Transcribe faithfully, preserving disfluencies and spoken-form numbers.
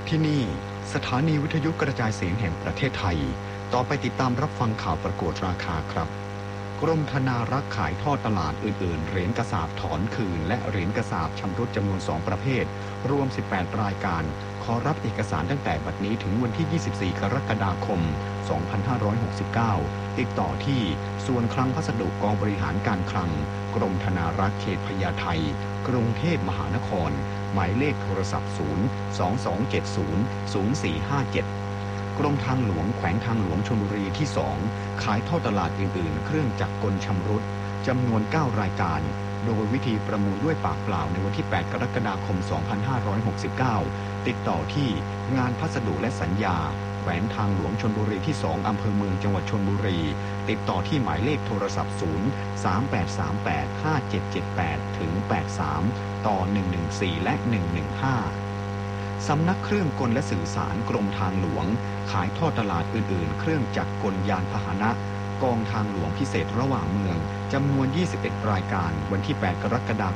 ที่นี่สถานีวิทยุกระจายเสียงแห่งประเทศไทยต่อไปติดตามรับฟังข่าวประกวดราคาครับกรมธนารักษ์ขายทอดตลาดอื่นๆเหรียญกระสาบถอนคืนและเหรียญกระสาบชำรุดจำนวนสองประเภทรวมสิบแปดรายการขอรับเอกสารตั้งแต่บัดนี้ถึงวันที่ยี่สิบสี่กรกฎาคมสองพันห้าร้อยหกสิบเก้าติดต่อที่ส่วนคลังพัสดุกองบริหารการคลังกรมธนารักษ์เขตพญาไทกรุงเทพมหานครหมายเลขโทรศัพท์ศูนย์ สอง สอง เจ็ด ศูนย์ ศูนย์ สี่ ห้า เจ็ดกรมทางหลวงแขวงทางหลวงชลบุรีที่สองขายท่อตลาดอื่นๆเครื่องจักรกลชำรุดจำนวนเก้ารายการโดยวิธีประมูลด้วยปากเปล่าในวันที่แปดกรกฎาคมสองพันห้าร้อยหกสิบเก้าติดต่อที่งานพัสดุและสัญญาแขวงทางหลวงชลบุรีที่สองอำเภอเมืองจังหวัดชลบุรีติดต่อที่หมายเลขโทรศัพท์ศูนย์ สาม แปด สาม แปด ห้า เจ็ด เจ็ด แปด ถึง แปด สาม ต่อ หนึ่ง หนึ่ง สี่ และ หนึ่ง หนึ่ง ห้าสำนักเครื่องกลและสื่อสารกรมทางหลวงขายทอดตลาดอื่นๆเครื่องจักรกลยานพาหนะกองทางหลวงพิเศษระหว่างเมืองจำนวนยี่สิบเอ็ดรายการวันที่แปดกรกฎา